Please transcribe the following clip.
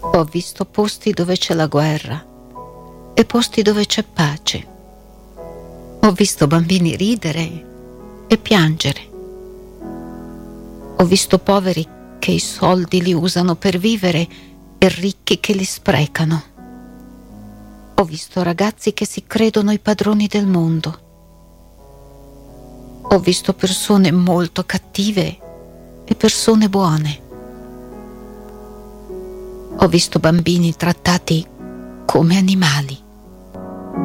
Ho visto posti dove c'è la guerra e posti dove c'è pace. Ho visto bambini ridere e piangere. Ho visto poveri che i soldi li usano per vivere e ricchi che li sprecano. Ho visto ragazzi che si credono i padroni del mondo. Ho visto persone molto cattive e persone buone. Ho visto bambini trattati come animali.